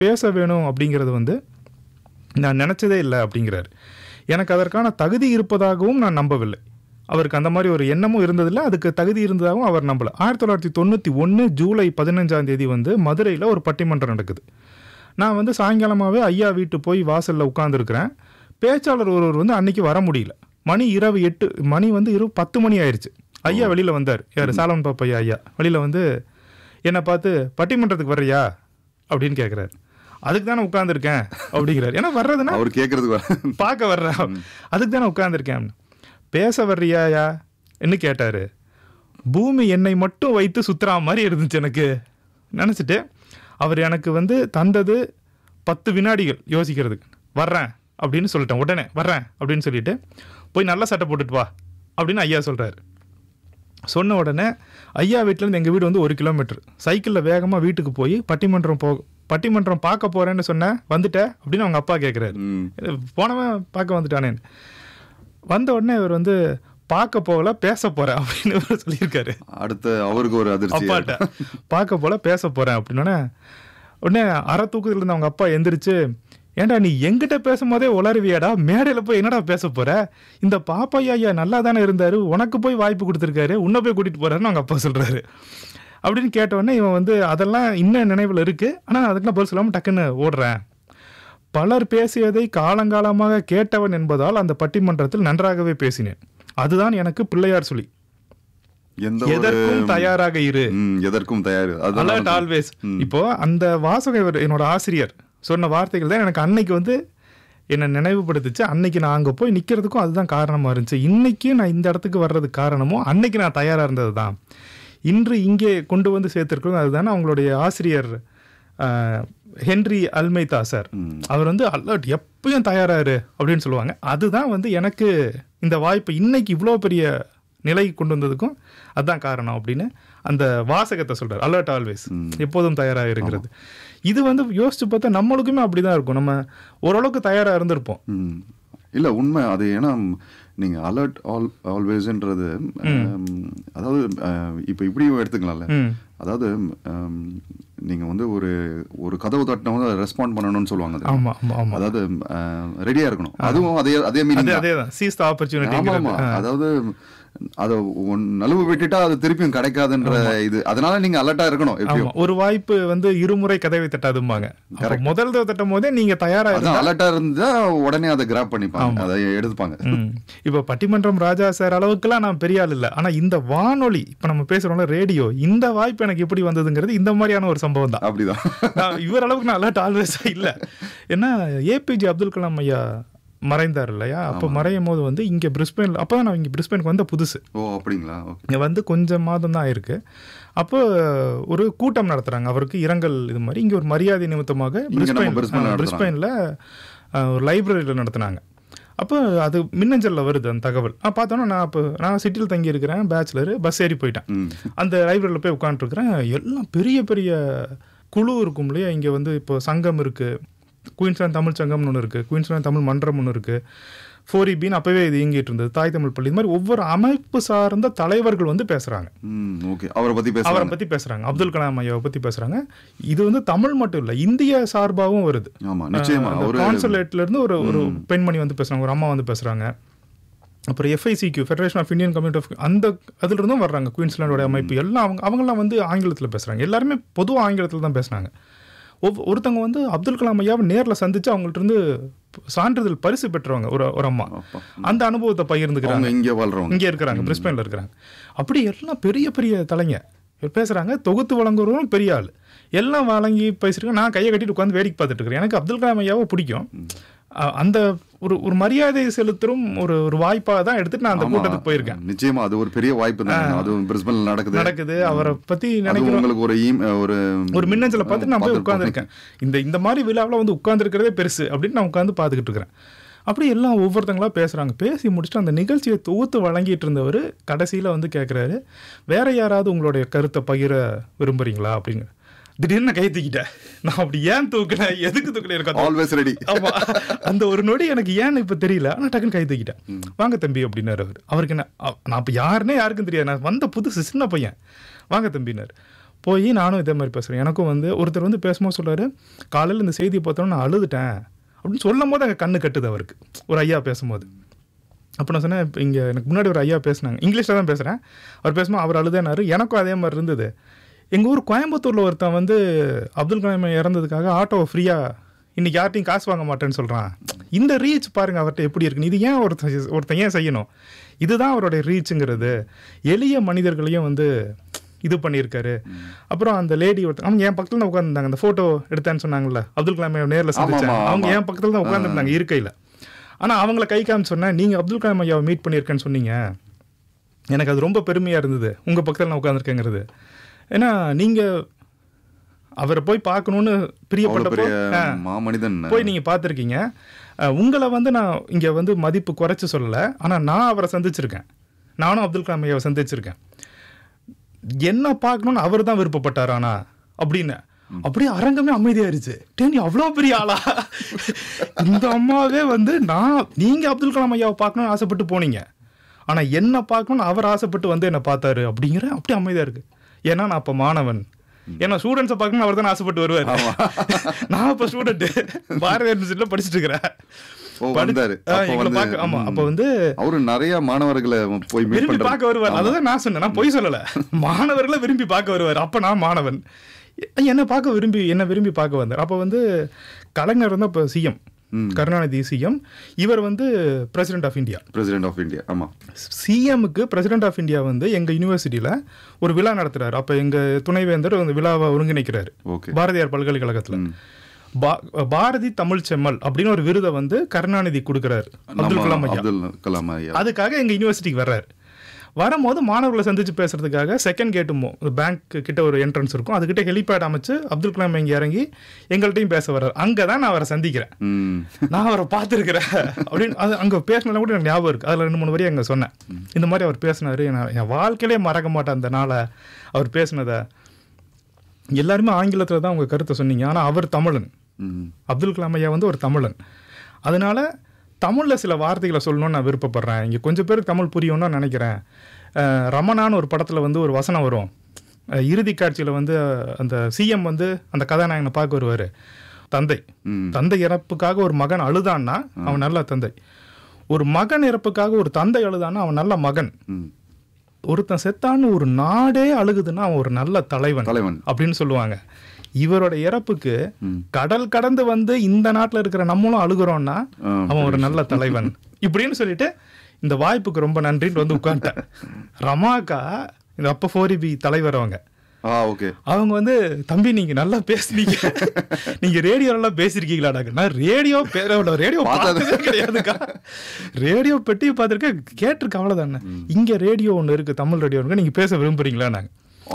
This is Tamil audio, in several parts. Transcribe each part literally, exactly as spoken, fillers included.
பேச வேணும் அப்படிங்கிறது வந்து நான் நினச்சதே இல்லை அப்படிங்கிறாரு. எனக்கு அதற்கான தகுதி இருப்பதாகவும் நான் நம்பவில்லை. அவருக்கு அந்த மாதிரி ஒரு எண்ணமும் இருந்ததில்லை, அதுக்கு தகுதி இருந்ததாகவும் அவர் நம்பலை. ஆயிரத்தி தொள்ளாயிரத்தி தொண்ணூற்றி ஒன்று ஜூலை பதினஞ்சாம் தேதி வந்து மதுரையில் ஒரு பட்டிமன்றம் நடக்குது. நான் வந்து சாயங்காலமாகவே ஐயா வீட்டு போய் வாசலில் உட்காந்துருக்கிறேன். பேச்சாளர் ஒருவர் வந்து அன்னைக்கு வர முடியல. மணி இரவு எட்டு மணி வந்து இரவு பத்து மணி ஆயிடுச்சு. ஐயா வெளியில் வந்தார். யார்? சாலமன் பாப்பையா ஐயா வெளியில் வந்து என்னை பார்த்து பட்டிமன்றத்துக்கு வர்றியா அப்படின்னு கேட்குறாரு. அதுக்கு தானே உட்காந்துருக்கேன் அப்படிங்கிறார். ஏன்னா வர்றதுன்னா அவர் கேட்கறதுக்கு பார்க்க வர்றேன், அதுக்கு தானே உட்காந்துருக்கேன். பேச வர்றியாயா என்ன கேட்டார். பூமி என்னை மட்டும் வைத்து சுற்றுறா மாதிரி இருந்துச்சு எனக்கு. நினச்சிட்டு அவர் எனக்கு வந்து தந்தது பத்து வினாடிகள் யோசிக்கிறதுக்கு. வர்றேன் அப்படின்னு சொல்லிட்டேன். உடனே வர்றேன் அப்படின்னு சொல்லிட்டு போய் நல்ல சட்டை போட்டுட்டு வா அப்படின்னு ஐயா சொல்கிறாரு. சொன்ன உடனே ஐயா வீட்டிலேருந்து எங்கள் வீடு வந்து ஒரு கிலோமீட்டர். சைக்கிளில் வேகமாக வீட்டுக்கு போய் பட்டிமன்றம் போ பட்டிமன்றம் பார்க்க போகிறேன்னு சொன்னேன். வந்துட்டேன் அப்படின்னு அவங்க அப்பா கேட்குறாரு. போனவன் பார்க்க வந்துட்டானேன்னு. வந்த உடனே இவர் வந்து பார்க்க போகல பேச போகிறேன் அப்படின்னு இவர் சொல்லியிருக்காரு. அடுத்து அவருக்கு ஒரு அதிர்ச்சி. அப்பாட்ட பார்க்க போல பேச போகிறேன் அப்படின்னோடனே உடனே அரை தூக்கத்தில் இருந்து அவங்க அப்பா எந்திரிச்சு, ஏன்டா நீ எங்கிட்ட பேசும்போதே உளருவியாடா, மேடையில் போய் என்னடா பேச போகிற, இந்த பாப்பையா ஐயா நல்லா தானே இருந்தார், உனக்கு போய் வாய்ப்பு கொடுத்துருக்காரு, உன்னை போய் கூட்டிகிட்டு போகிறாருன்னு அவங்க அப்பா சொல்கிறாரு. அப்படின்னு கேட்டவுடனே இவன் வந்து அதெல்லாம் இன்னும் நினைவில் இருக்குது, ஆனால் அதுக்கெல்லாம் பதில் சொல்லாமல் டக்குன்னு ஓடுறேன். பலர் பேசியதை காலங்காலமாக கேட்டவன் என்பதால் அந்த பட்டிமன்றத்தில் நன்றாகவே பேசினேன். அதுதான் எனக்கு பிள்ளையார் சொல்லி. எதற்கும் தயாராக இரு, எதற்கும் தயார், அலர்ட் ஆல்வேஸ். இப்போ அந்த வாசகம் என்னோட ஆசிரியர் சொன்ன வார்த்தைகள் தான் எனக்கு அன்னைக்கு வந்து என்னை நினைவுபடுத்துச்சு. அன்னைக்கு நான் அங்கே போய் நிற்கிறதுக்கும் அதுதான் காரணமாக இருந்துச்சு. இன்னைக்கு நான் இந்த இடத்துக்கு வர்றதுக்கு காரணமும் அன்னைக்கு நான் தயாராக இருந்தது தான். இன்று இங்கே கொண்டு வந்து சேர்த்துருக்கோம் அதுதானே அவங்களுடைய ஆசிரியர் ஹென்ரி அல்மைதா சார். அவர் வந்து அலர்ட் எப்பயும் தயாராரு அப்படின்னு சொல்லுவாங்க. அதுதான் வந்து எனக்கு இந்த வாய்ப்பு இன்னைக்கு இவ்வளோ பெரிய நிலைக்கு கொண்டு வந்ததுக்கும் அதுதான் காரணம் அப்படின்னு அந்த வாசகத்தை சொல்றாரு. அலர்ட் ஆல்வேஸ், எப்போதும் தயாராக இருக்கிறது. இது வந்து யோசிச்சு பார்த்தா நம்மளுக்குமே அப்படிதான் இருக்கும். நம்ம ஓரளவுக்கு தயாராக இருந்திருப்போம். இல்லை உண்மை அது. ஏன்னா நீங்கள் அலர்ட் ஆல் ஆல்வேஸ்ன்றது அதாவது இப்போ இப்படியும் எடுத்துக்கலாம்ல. அதாவது நீங்கள் வந்து ஒரு ஒரு கதவு தட்டினா வந்து அதை ரெஸ்பாண்ட் பண்ணணும்னு சொல்லுவாங்க. அதாவது ரெடியாக இருக்கணும். அதுவும் அதே அதே மீனிங் அதேதான், சீஸ் தி ஆப்பர்ச்சுனிட்டி. ஆமாம், அதாவது அதை நழுவு விட்டுட்டா அது திருப்பியும் கிடைக்காதுன்ற இது. அதனால நீங்க அலர்ட்டா இருக்கணும். ஒரு வாய்ப்பு வந்து இருமுறை கதவை தட்டாதும்பாங்க. முதல் தடவை தட்டும் போதே நீங்க தயாரா அலர்ட்டா இருந்தா உடனே அதை கிராப் பண்ணிப்பாங்க, அதை எடுத்துப்பாங்க. இப்ப பட்டிமன்றம் ராஜா சார் அளவுக்குலாம் நான் பெரிய ஆள் இல்லை, ஆனா இந்த வானொலி இப்ப நம்ம பேசுறோம்ல ரேடியோ, இந்த வாய்ப்பு எனக்கு எப்படி வந்ததுங்கிறது இந்த மாதிரியான ஒரு சம்பவம் தான். அப்படிதான் இவர் அளவுக்கு நான் அலர்ட் ஆல்வேஸா இல்லை. ஏன்னா ஏபிஜே அப்துல் கலாம் ஐயா மறைந்தார் இல்லையா, அப்போ மறையும் போது வந்து இங்கே பிரிஸ்பெயின், அப்போ தான் நான் இங்கே பிரிஸ்பெயினுக்கு வந்த புதுசு. ஓ அப்படிங்களா? இங்கே வந்து கொஞ்சம் மாதம் தான் ஆயிருக்கு. அப்போ ஒரு கூட்டம் நடத்துகிறாங்க அவருக்கு இரங்கல் இது மாதிரி. இங்கே ஒரு மரியாதை நிமித்தமாக பிரிஸ்பெயின் பிரிஸ்பெயினில் ஒரு லைப்ரரியில் நடத்துனாங்க. அப்போ அது மின்னஞ்சலில் வருது அந்த தகவல். ஆ பார்த்தோன்னா நான் இப்போ நான் சிட்டியில் தங்கி இருக்கிறேன், பேச்சுலரு, பஸ் ஏறி போயிட்டேன். அந்த லைப்ரரியில் போய் உட்காந்துருக்குறேன். எல்லாம் பெரிய பெரிய குழு இருக்கும் இல்லையா, இங்கே வந்து இப்போ சங்கம் இருக்குது, குயின்ஸ்லாந்து தமிழ் சங்கம்னு ஒன்று இருக்குது, குயின்ஸ்லாந்து தமிழ் மன்றம் ஒன்று இருக்குது, ஃபோர் இபின்னு அப்போவே இது இயங்கிட்டு இருந்தது, தாய் தமிழ் பள்ளி. இது மாதிரி ஒவ்வொரு அமைப்பு சார்ந்த தலைவர்கள் வந்து பேசுகிறாங்க. அவரை பற்றி அவரை பற்றி பேசுகிறாங்க, அப்துல் கலாம் ஐயாவை பற்றி பேசுகிறாங்க. இது வந்து தமிழ் மட்டும் இல்லை, இந்திய சார்பாகவும் வருது. கான்சுலேட்லேருந்து ஒரு ஒரு பெண்மணி வந்து பேசுகிறாங்க, ஒரு அம்மா வந்து பேசுகிறாங்க. அப்புறம் எஃப்ஐசிக்யூ, federation of Indian community of, அந்த அதிலிருந்தும் வர்றாங்க, குயின்ஸ்லாண்டோட அமைப்பு எல்லாம். அவங்க அவங்கெல்லாம் வந்து ஆங்கிலத்தில் பேசுகிறாங்க. எல்லாருமே பொதுவாக ஆங்கிலத்தில் தான் பேசுனாங்க. ஒவ் ஒருத்தவங்க வந்து அப்துல் கலாம் ஐயாவை நேரில் சந்திச்சு அவங்கள்ட்ட இருந்து சான்றிதழ் பரிசு பெற்றவங்க ஒரு ஒரு அம்மா. அந்த அனுபவத்தை பகிர்ந்துக்கிறாங்க. இங்கே வாழ்றவங்க, இங்கே இருக்கிறாங்க, பிரிஸ்பெயினில் இருக்கிறாங்க. அப்படி எல்லாம் பெரிய பெரிய தலைங்க பேசுகிறாங்க. தொகுத்து வழங்குறவரும் பெரிய ஆள் எல்லாம் வழங்கி பேசியிருக்கேன். நான் கையை கட்டிட்டு உட்காந்து வேடிக்கை பார்த்துட்டு இருக்கிறேன். எனக்கு அப்துல் கலாம் ஐயாவை பிடிக்கும். அந்த ஒரு ஒரு மரியாதை செலுத்தும் ஒரு ஒரு வாய்ப்பாக தான் எடுத்துட்டு நான் அந்த கூட்டத்துக்கு போயிருக்கேன். நிச்சயமா அது ஒரு பெரிய வாய்ப்பு தான். அது பிரிஸ்பெயின்ல நடக்குது நடக்குது அவரை பத்தி நினைக்கிறேன். ஒரு ஒரு ஒரு மின்னஞ்சலை பார்த்து நான் போய் உட்காந்துருக்கேன். இந்த இந்த மாதிரி விழாவில் வந்து உட்காந்துருக்கிறதே பெருசு அப்படின்னு நான் உட்காந்து பார்த்துக்கிட்டு இருக்கிறேன். அப்படி எல்லாம் ஒவ்வொருத்தங்களா பேசுகிறாங்க. பேசி முடிச்சுட்டு அந்த நிகழ்ச்சியை தொகுத்து வழங்கிட்டு இருந்தவர் கடைசியில் வந்து கேட்குறாரு, வேற யாராவது உங்களுடைய கருத்தை பகிர விரும்புறீங்களா அப்படின்னு. திடீர்னு கை தூக்கிட்டேன். நான் அப்படி ஏன் தூக்கினேன், எதுக்கு தூக்கினேன் எனக்கு ஆல்வேஸ் ரெடி. ஆமா, அந்த ஒரு நொடி எனக்கு ஏன்னு இப்போ தெரியல, ஆனால் டக்குன்னு கை தூக்கிட்டேன். வாங்க தம்பி அப்படின்னாரு அவர். அவருக்கு என்ன, நான் இப்போ யாருன்னே யாருக்கும் தெரியாது, நான் வந்த புதுசு சின்ன பையன். வாங்க தம்பினார். போய் நானும் இதே மாதிரி பேசுகிறேன். எனக்கும் வந்து ஒருத்தர் வந்து பேசும்போது சொல்கிறாரு, காலையில் இந்த செய்தியை பார்த்தோன்னா நான் அழுதுட்டேன் அப்படின்னு சொல்லும் போது அங்கே கண்ணு கட்டுது அவருக்கு, ஒரு ஐயா பேசும்போது. அப்போ நான் சொன்னேன், இப்போ இங்கே எனக்கு முன்னாடி ஒரு ஐயா பேசினாங்க, இங்கிலீஷில் தான் பேசுகிறேன். அவர் பேசும்போது அவர் அழுதேனாரு, எனக்கும் அதே மாதிரி இருந்தது. எங்கள் ஊர் கோயம்புத்தூரில் ஒருத்தன் வந்து அப்துல் கலாம் இறந்ததுக்காக ஆட்டோவை ஃப்ரீயாக இன்றைக்கி யார்ட்டையும் காசு வாங்க மாட்டேன்னு சொல்கிறான். இந்த ரீச் பாருங்கள் அவர்கிட்ட எப்படி இருக்குன்னு. இது ஏன் ஒருத்தன் ஒருத்தன் ஏன் செய்யணும்? இதுதான் அவருடைய ரீச்சுங்கிறது. எளிய மனிதர்களையும் வந்து இது பண்ணியிருக்காரு. அப்புறம் அந்த லேடி ஒருத்தர் அவங்க என் பக்கத்தில் தான் உட்காந்துருந்தாங்க. அந்த ஃபோட்டோ எடுத்தேன்னு சொன்னாங்க அப்துல் கலாம் நேரில் சந்திச்சேன், அவங்க என் பக்கத்தில் தான் உட்காந்துருந்தாங்க இருக்கையில். ஆனால் அவங்கள கை காமிச்சு சொன்னேன், நீங்கள் அப்துல் கலாம் ஐயாவை மீட் பண்ணியிருக்கேன்னு சொன்னீங்க, எனக்கு அது ரொம்ப பெருமையாக இருந்தது உங்கள் பக்கத்தில் நான் உட்காந்துருக்கேங்கிறது. ஏன்னா நீங்கள் அவரை போய் பார்க்கணுன்னு பிரியப்பட்டப்போ மாமனிதன் போய் நீங்கள் பார்த்துருக்கீங்க. உங்களை வந்து நான் இங்கே வந்து மதிப்பு குறைச்சி சொல்லலை, ஆனால் நான் அவரை சந்திச்சிருக்கேன், நானும் அப்துல் கலாம் ஐயாவை சந்திச்சிருக்கேன். என்ன பார்க்கணுன்னு அவர் தான் விருப்பப்பட்டார் ஆனா அப்படின்னு. அப்படியே அரங்கமே அமைதியாயிருச்சு. டேனி அவ்வளோ பெரிய ஆளா? இந்த அம்மாவே வந்து நான் நீங்கள் அப்துல் கலாம் ஐயாவை பார்க்கணுன்னு ஆசைப்பட்டு போனீங்க, ஆனால் என்ன பார்க்கணுன்னு அவர் ஆசைப்பட்டு வந்து என்னை பார்த்தாரு அப்படிங்கிற அப்படியே அமைதியாக இருக்குது. ஏன்னா நான் அப்போ மாணவன், ஏன்னா ஸ்டூடெண்ட்ஸை பார்க்கணும் அவர் தான் ஆசைப்பட்டு வருவார். நான் இப்போ ஸ்டூடெண்ட்டு பாரதிய யூனிவர்சிட்டியில் படிச்சுட்டு இருக்கிறேன். அப்ப வந்து அவரு நிறைய மாணவர்களை போய் விரும்பி பார்க்க வருவார். அதுதான் நான் சொன்னேன், நான் பொய் சொல்லல, மாணவர்களை விரும்பி பார்க்க வருவார். அப்ப நான் மாணவன், என்ன பார்க்க விரும்பி என்ன விரும்பி பார்க்க வந்தார். அப்ப வந்து கலைஞர் வந்து அப்ப சிஎம், கருணாநிதி சிஎம், இவர் வந்து president of India. President of India. ஆமா, சிஎம்க்கு பிரசிடென்ட் ஆஃப் இந்தியா வந்து எங்க யூனிவர்சிட்டியில ஒரு விழா நடத்துறாரு. அப்ப எங்க துணைவேந்தர் அந்த விழாவை ஒருங்கிணைக்கிறாரு பாரதியார் பல்கலைக்கழகத்துல. பாரதி தமிழ் செம்மல் அப்படின்னு ஒரு விருதை வந்து கருணாநிதி கொடுக்கிறாரு அப்துல் கலாம் ஐயா. அதுக்காக எங்க யூனிவர்சிட்டிக்கு வர்றாரு. வரும்போது மாணவர்களை சந்திச்சு பேசுறதுக்காக செகண்ட் கேட்டும் பேங்க் கிட்ட ஒரு என்ட்ரன்ஸ் இருக்கும், அதுக்கிட்ட ஹெலிபேட் அமைச்சு அப்துல் கலாம் இங்கே இறங்கி எங்கள்கிட்டையும் பேச வர்றாரு. அங்கதான் நான் அவரை சந்திக்கிறேன், நான் அவரை பார்த்துருக்கிறேன் அப்படின்னு. அது அங்கே பேசினா கூட எனக்கு ஞாபகம் இருக்கு. அதில் ரெண்டு மூணு வரையும் அங்கே சொன்னேன், இந்த மாதிரி அவர் பேசினாரு, என் வாழ்க்கையிலே மறக்க மாட்டேன் அந்த நாளை அவர் பேசினதை. எல்லாருமே ஆங்கிலத்தில் தான் உங்கள் கருத்தை சொன்னீங்க, ஆனால் அவர் தமிழன், அப்துல் கலாம் ஐயா வந்து ஒரு தமிழன். அதனால தமிழில் சில வார்த்தைகளை சொல்லணும்னு நான் விருப்பப்படுறேன். இங்கே கொஞ்சம் பேருக்கு தமிழ் புரியும்னு நான் நினைக்கிறேன். ரமணான்னு ஒரு படத்தில் வந்து ஒரு வசனம் வரும், இறுதி காட்சியில் வந்து அந்த சிஎம் வந்து அந்த கதாநாயகனை பார்க்க வருவார். தந்தை தந்தை இறப்புக்காக ஒரு மகன் அழுதான்னா அவன் நல்ல தந்தை, ஒரு மகன் இறப்புக்காக ஒரு தந்தை அழுதான்னா அவன் நல்ல மகன், ஒருத்தன் செத்தான்னு ஒரு நாடே அழுகுதுன்னா அவன் ஒரு நல்ல தலைவன் தலைவன் அப்படின்னு சொல்லுவாங்க. இவரோட இறப்புக்கு கடல் கடந்து வந்து இந்த நாட்டில் இருக்கிற நம்மளும் அழுகுறோம்னா அவன் ஒரு நல்ல தலைவன் இப்படின்னு சொல்லிட்டு இந்த வாய்ப்புக்கு ரொம்ப நன்றின்னு வந்து உட்காந்துட்டேன். ரமாக்கா இந்த அப்போ ஃபோரிபி தலைவர் அவங்க அவங்க வந்து, தம்பி நீங்க நல்லா பேசுனீங்க, நீங்க ரேடியோலாம் பேசிருக்கீங்களாடா? நான் ரேடியோ ரேடியோ பார்த்ததே கிடையாதுக்கா, ரேடியோ பெட்டி பார்த்துருக்கேன், கேட்டிருக்க அவ்வளவுதானே. இங்க ரேடியோ ஒண்ணு இருக்கு, தமிழ் ரேடியோ இருக்கு, நீங்க பேச விரும்புறீங்களா? நாங்க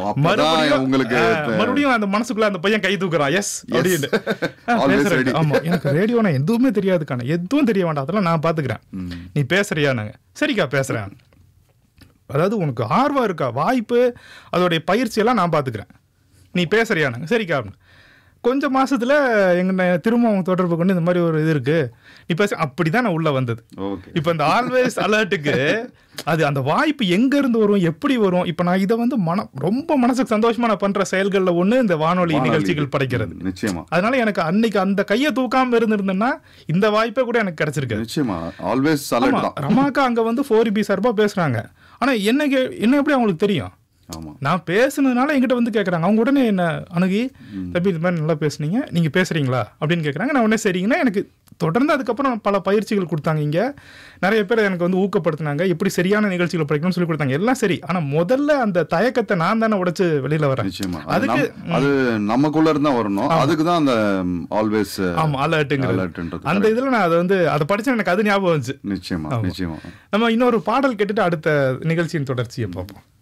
மறுபடியும் அந்த மனசுக்குள்ள அந்த பையன் கை தூக்குறான், எஸ் அப்படின்னு. ஆமா, எனக்கு ரேடியோனா எதுவுமே தெரியாதுக்கான, எதுவும் தெரிய வேண்டாம், அதெல்லாம் நான் பாத்துக்கிறேன், நீ பேசுறியா? நாங்க சரிக்கா பேசுறேன். அதாவது உனக்கு ஆர்வம் இருக்கா, வாய்ப்பு, அதோடைய பயிற்சி எல்லாம் நான் பாத்துக்கிறேன், நீ பேசுறியா? நாங்க சரிக்கா. கொஞ்சம் மாசத்துல எங்க திரும்ப அவங்க தொடர்பு கொண்டு இந்த மாதிரி ஒரு இது இருக்கு, நீ பேச, அப்படிதான் நான் உள்ள வந்தது. இப்ப இந்த ஆல்வேஸ் அலர்ட்டுக்கு அது அந்த வாய்ப்பு எங்க இருந்து வரும், எப்படி வரும்? இப்ப நான் இதை வந்து மன ரொம்ப மனசுக்கு சந்தோஷமா நான் பண்ற செயல்கள்ல ஒண்ணு இந்த வானொலி நிகழ்ச்சிகள் படைக்கிறது. நிச்சயமா. அதனால எனக்கு அன்னைக்கு அந்த கையை தூக்காம இருந்திருந்தேன்னா இந்த வாய்ப்பே கூட எனக்கு கிடைச்சிருக்கு. நிச்சயமா. Always alert. ரமாக்கா அங்க வந்து ஃபோர் பி சார்பா பேசுறாங்க, ஆனா என்ன என்ன எப்படி அவங்களுக்கு தெரியும்? நான் பேசுனதுனால என்கிட்ட வந்து கேட்குறாங்க. அவங்க உடனே என்ன அணுகி, தம்பி இது மாதிரி நல்லா பேசுனீங்க, நீங்கள் பேசுகிறீங்களா அப்படின்னு கேட்குறாங்க. நான் உடனே சரிங்கன்னா எனக்கு தொடர்ந்து அதுக்கப்புறம் பல பயிற்சிகள் கொடுத்தாங்க. இங்கே நிறைய பேர் எனக்கு வந்து ஊக்கப்படுத்தினாங்க, எப்படி சரியான நிகழ்ச்சிகள் படிக்கணும்னு சொல்லி கொடுத்தாங்க. எல்லாம் சரி, ஆனால் முதல்ல அந்த தயக்கத்தை நான் தானே உடைச்சு வெளியில் வரேன். அதுக்கு அது நமக்குள்ள இருந்தா வரணும், அதுக்கு தான் அந்த ஆல்வேஸ் ஆமாம் அலர்ட்டுங்கிறது. அந்த இதில் நான் அதை வந்து அதை படித்தேன், எனக்கு அது ஞாபகம் வந்துச்சு. நிச்சயமா நிச்சயமா. நம்ம இன்னொரு பாடல் கேட்டுட்டு அடுத்த நிகழ்ச்சியின் தொடர்ச்சியை பார்ப்போம்.